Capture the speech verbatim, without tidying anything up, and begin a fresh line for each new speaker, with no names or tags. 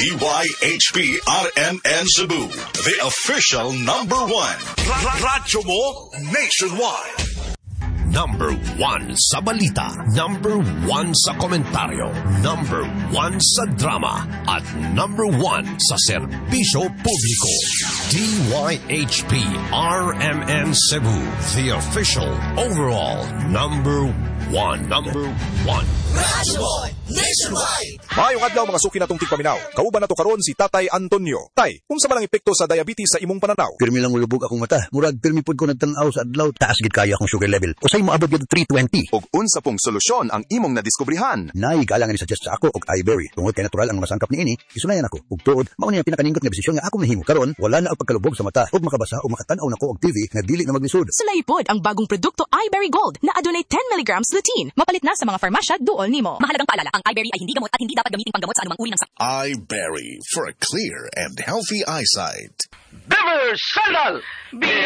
D Y H P R M N Cebu, the official number one. Ra- Radyo mo nationwide.
Number one sa balita, number one sa komentaryo, number one sa drama, at number one sa serbisyo publiko. D Y H P R M N Cebu, the official overall number one. Number one.
Radyo mo nationwide.
Maayong adlaw mga suki natong tigpaminaw. Kauban nato karon si Tatay Antonio. Tay, unsa man ang epekto sa diabetes sa imong pananaw?
Pirmi lang ulubog akong mata. Murag pirmi pud ko nagtan-aw sa adlaw. Taas gid kaya akong sugar level. Usay moabot gyud three twenty.
Og unsa pong solusyon ang imong nadiskubrihan?
Nay galang ni suggest sa ako og iBerry. Tungod kay natural ang mga sangkap niini, isunayan ako. Ug tuod, mao ni ang pinakaningot nga desisyon nga ako nahimo karon. Wala na ang pagkalubog sa mata ug makabasa o makatan-aw nako og T V nga dili na maglisod.
Sulaipod ang bagong produkto iBerry Gold na adunay ten milligrams lutein. Mapalit na sa mga farmasya duol nimo. Mahalagang paalala, ang iBerry ay hindi gamot at hindi dapat gamiting panggamot sa anumang uri ng sakit.
iBerry for a clear and healthy eyesight.
Beaver Sandal!